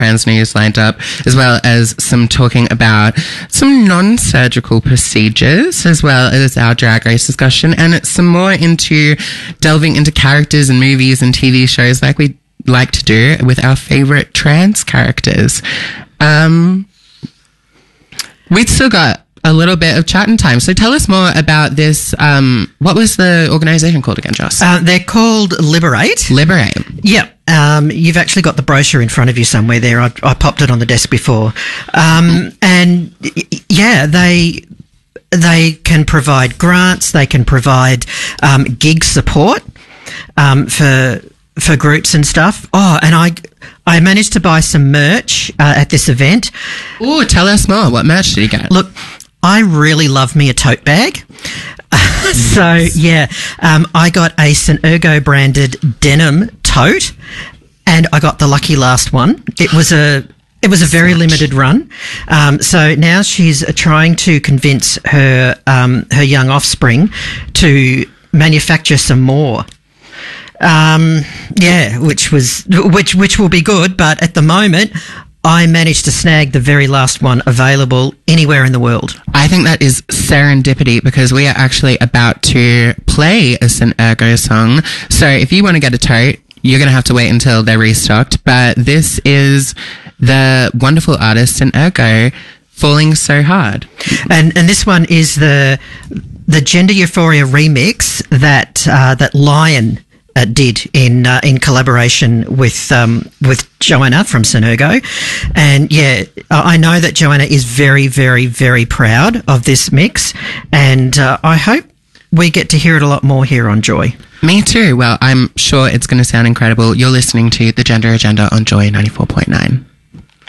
trans news lined up, as well as some talking about some non-surgical procedures, as well as our Drag Race discussion, and some more into delving into characters and movies and TV shows like we like to do with our favourite trans characters. We've still got a little bit of chatting time. So tell us more about this. What was the organisation called again, Joss? They're called Liberate. Liberate. Yeah. You've actually got the brochure in front of you somewhere there. I popped it on the desk before. And yeah, they can provide grants. They can provide gig support for groups and stuff. Oh, and I managed to buy some merch at this event. Oh, tell us more. What merch did you get? Look, I really love me a tote bag. So, yeah, I got a St. Ergo branded denim tote, and I got the lucky last one. It was a very limited run. So now she's trying to convince her young offspring to manufacture some more. Yeah, which will be good, but at the moment I managed to snag the very last one available anywhere in the world. I think that is serendipity, because we are actually about to play a St. Ergo song. So if you want to get a tote, you're going to have to wait until they're restocked. But this is the wonderful artist St. Ergo, Falling So Hard. And this one is the Gender Euphoria remix that Lion did in collaboration with Joanna from St. Ergo. And yeah, I know that Joanna is very, very, very proud of this mix, and I hope we get to hear it a lot more here on Joy. Me too. Well, I'm sure it's going to sound incredible. You're listening to The Gender Agenda on Joy 94.9.